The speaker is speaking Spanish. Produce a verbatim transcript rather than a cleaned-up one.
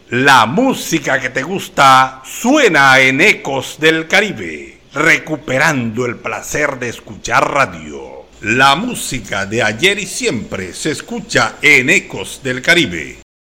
La música que te gusta suena en Ecos del Caribe, recuperando el placer de escuchar radio. La música de ayer y siempre se escucha en Ecos del Caribe.